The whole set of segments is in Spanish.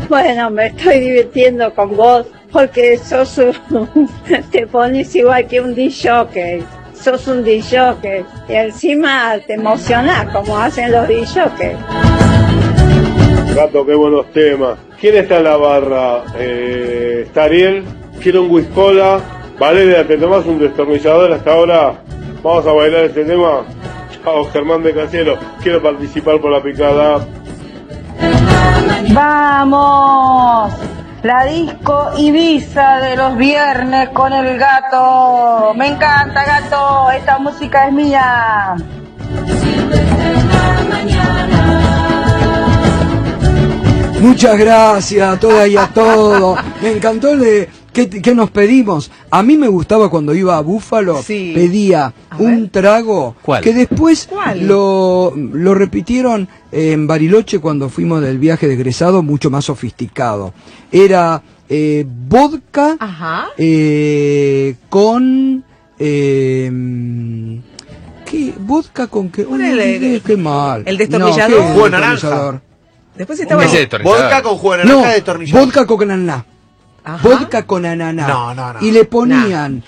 Bueno, me estoy divirtiendo con vos porque te pones igual que un disc-jockey. Sos un disc-jockey y encima te emocionás como hacen los disc-jockeys. Gato, qué buenos temas. ¿Quién está en la barra? ¿Está Ariel? Quiero un whiskola. Valeria, ¿te tomás un destornillador hasta ahora? Vamos a bailar este tema. Chao, Germán de Casiero. Quiero participar por la picada. ¡Vamos! La disco Ibiza de los viernes con el Gato. Me encanta, Gato. Esta música es mía. Muchas gracias a todas y a todos. Me encantó el de ¿qué nos pedimos? A mí me gustaba cuando iba a Búfalo, sí. Pedía un trago. ¿Cuál? Que después lo repitieron en Bariloche cuando fuimos del viaje de egresado, mucho más sofisticado. Era vodka con... ¿qué? ¿Vodka con qué? Qué mal. El destornillador. No, jugo de naranja. Después estaba vodka con jugo de naranja de destornillador. Vodka con ananá. Vodka con ananá. No. Y le ponían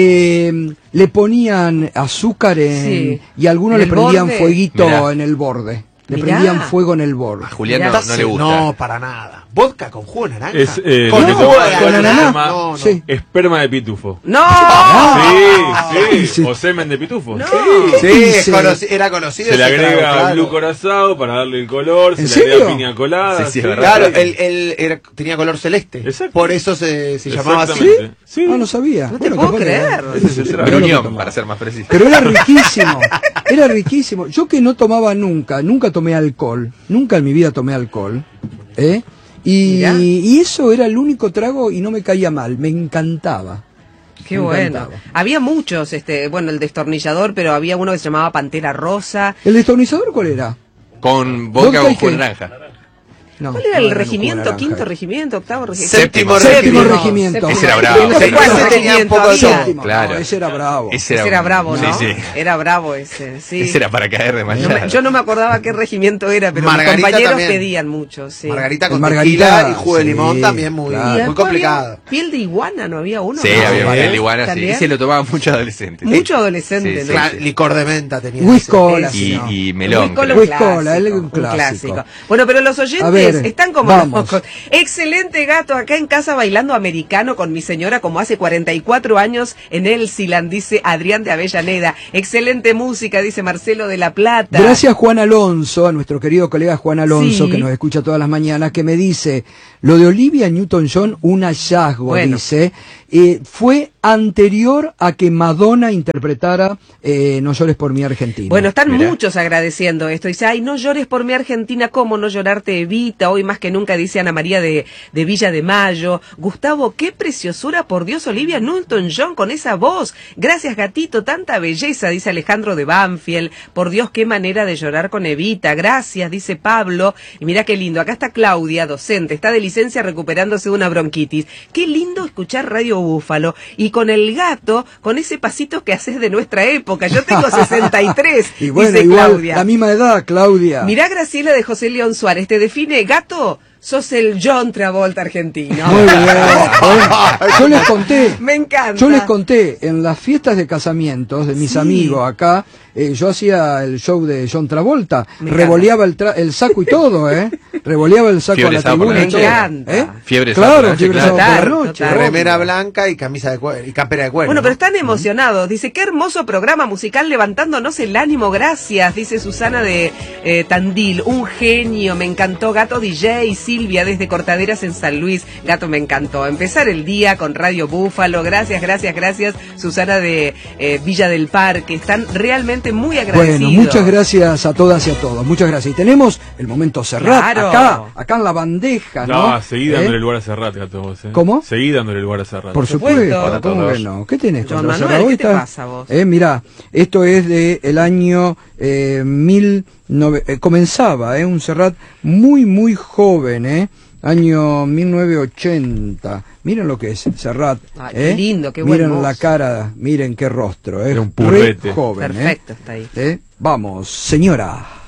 azúcar y algunos le prendían fueguito en el borde. Le prendían fuego en el borde. A Julián no le gusta. No, para nada. ¿Vodka con jugo de naranja? Con ananá. Sí. Esperma de pitufo. ¡No! Sí. O semen de pitufo. No. Era conocido. Se le agrega blue corazado para darle el color. Se le agrega piña colada. Sí, claro, él tenía color celeste. Exacto. Por eso se llamaba así. Sí. No sabía. No te puedo creer. Gruñón, para ser más preciso. Pero era riquísimo. Era riquísimo. Yo que no tomaba nunca tomé alcohol. Nunca en mi vida tomé alcohol. Y eso era el único trago y no me caía mal. Me encantaba. Qué bueno. Había muchos, el destornillador, pero había uno que se llamaba Pantera Rosa. ¿El destornillador cuál era? Con vodka o con naranja. No, ¿cuál era el regimiento? ¿Quinto regimiento? ¿Octavo regimiento? Séptimo regimiento. Ese era bravo. Claro. Ese era bravo. Ese era bravo, ¿no? Sí. Era bravo ese, sí. Ese era para caer de mañana. Yo no me acordaba qué regimiento era, pero mis compañeros también pedían mucho, sí. Margarita con tequila y jugo de limón también muy complicado. ¿Piel de iguana no había uno? Sí, había piel de iguana, sí. Ese lo tomaban muchos adolescentes. Mucho adolescente, ¿no? Licor de menta tenía. Whiskola. Y melón. Whiskola, un clásico. Bueno, pero los oyentes están como locos. Excelente, Gato, acá en casa bailando americano con mi señora como hace 44 años en Elsiland, dice Adrián de Avellaneda. Excelente música, dice Marcelo de La Plata. Gracias Juan Alonso, a nuestro querido colega Juan Alonso, que nos escucha todas las mañanas, que me dice, lo de Olivia Newton-John, un hallazgo, dice, fue anterior a que Madonna interpretara No llores por mi Argentina. Bueno, están muchos agradeciendo esto. Dice, ay, no llores por mi Argentina, ¿cómo no llorarte Evita? Hoy más que nunca, dice Ana María de Villa de Mayo. Gustavo, qué preciosura, por Dios, Olivia Newton-John con esa voz. Gracias, gatito, tanta belleza, dice Alejandro de Banfield. Por Dios, qué manera de llorar con Evita. Gracias, dice Pablo. Y mira qué lindo, acá está Claudia, docente, está de licencia recuperándose de una bronquitis. Qué lindo escuchar Radio Búfalo. Y con el Gato, con ese pasito que haces de nuestra época. Yo tengo 63, y bueno, dice igual, Claudia. La misma edad, Claudia. Mirá Graciela de José León Suárez, te define, Gato, sos el John Travolta argentino. Muy bien. Yo les conté. Me encanta. Yo les conté en las fiestas de casamientos de mis amigos acá, yo hacía el show de John Travolta, revoleaba el saco y todo, revoleaba el saco a la tribuna y todo. Fiebre claro, fiebre sábado por la noche. Remera blanca y camisa de cuero y campera de cuero. Bueno, pero están emocionados. Dice, qué hermoso programa musical levantándonos el ánimo, gracias, dice Susana de Tandil, un genio, me encantó, Gato DJ, Silvia desde Cortaderas en San Luis, Gato, me encantó. Empezar el día con Radio Búfalo, gracias, Susana de Villa del Parque, están realmente muy agradecidos. Bueno, muchas gracias a todas y a todos, muchas gracias. Y tenemos el momento Serrat, acá en la bandeja, ¿no? No, seguí dándole lugar a Serrat, Gato, vos, ¿Cómo? Seguí dándole lugar a Serrat. Por supuesto, ¿cómo que no? ¿Qué tenés con Manuel? ¿Qué te pasa vos? Mirá, esto es del año comenzaba, un Serrat muy, muy joven, año 1980. Miren lo que es Serrat. Qué lindo, qué bueno. Miren la cara, miren qué rostro, Era un purrete. Re joven. Perfecto, está ahí. Vamos, señora.